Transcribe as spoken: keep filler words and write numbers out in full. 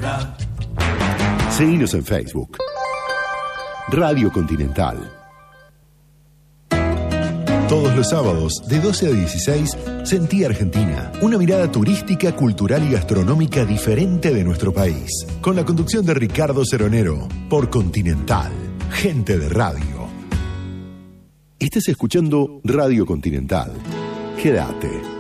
Seguinos en Facebook. Radio Continental. Todos los sábados, de doce a dieciséis, Sentí Argentina. Una mirada turística, cultural y gastronómica diferente de nuestro país. Con la conducción de Ricardo Ceronero. Por Continental. Gente de radio. Estás escuchando Radio Continental. Quédate.